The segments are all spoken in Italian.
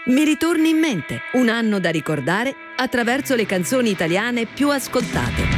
Mi ritorni in mente, un anno da ricordare attraverso le canzoni italiane più ascoltate.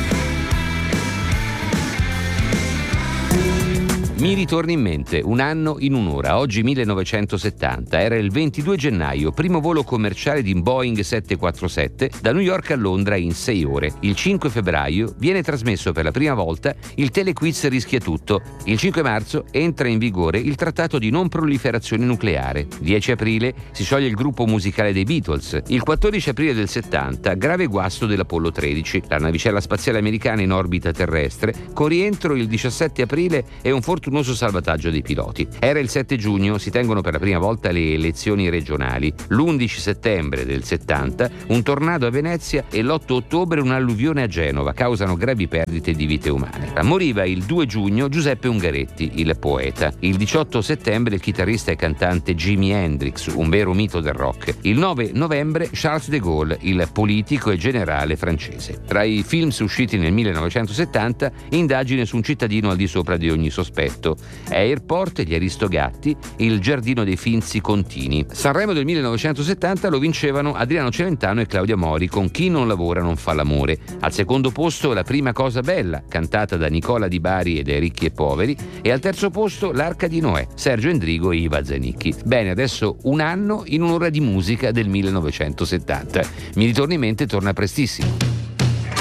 Mi ritorni in mente, un anno in un'ora, oggi 1970, era il 22 gennaio, primo volo commerciale di Boeing 747 da New York a Londra in 6 ore. Il 5 febbraio viene trasmesso per la prima volta il telequiz Rischia Tutto. Il 5 marzo entra in vigore il trattato di non proliferazione nucleare. 10 aprile si scioglie il gruppo musicale dei Beatles. Il 14 aprile del 70, grave guasto dell'Apollo 13, la navicella spaziale americana in orbita terrestre, con rientro il 17 aprile e un fortunoso salvataggio dei piloti. Era il 7 giugno, si tengono per la prima volta le elezioni regionali. L'11 settembre del 70 un tornado a Venezia e l'8 ottobre un'alluvione a Genova causano gravi perdite di vite umane. Moriva il 2 giugno Giuseppe Ungaretti, il poeta. Il 18 settembre il chitarrista e cantante Jimi Hendrix, un vero mito del rock. Il 9 novembre Charles de Gaulle, il politico e generale francese. Tra i film usciti nel 1970, indagine su un cittadino al di sopra di ogni sospetto. Airport, Gli Aristogatti, Il Giardino dei Finzi Contini. Sanremo del 1970 lo vincevano Adriano Celentano e Claudia Mori con Chi non lavora non fa l'amore. Al secondo posto La prima cosa bella, cantata da Nicola Di Bari e dai Ricchi e Poveri, e al terzo posto L'Arca di Noè, Sergio Endrigo e Iva Zanicchi. Bene, adesso un anno in un'ora di musica del 1970. Mi ritorni in mente, torna prestissimo.